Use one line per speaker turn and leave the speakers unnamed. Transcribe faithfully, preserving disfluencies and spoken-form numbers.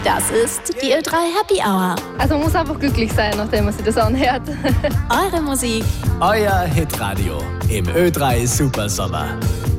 Das ist die Ö drei Happy Hour.
Also man muss einfach glücklich sein, nachdem man sich das anhört.
Eure Musik.
Euer Hitradio im Ö drei Supersommer.